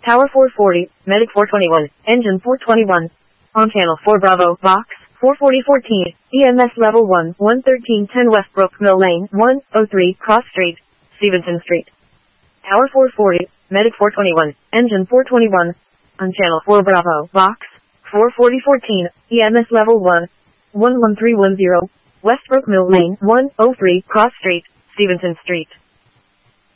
Tower 440, Medic 421, Engine 421. On Channel 4 Bravo, Box 44014, EMS Level 1, 11310 Westbrook Mill Lane, 103 Cross Street, Stevenson Street. Tower 440, Medic 421, Engine 421. On Channel 4 Bravo, Box 44014, EMS Level 1, 11310, Westbrook Mill Lane, 103 Cross Street, Stevenson Street.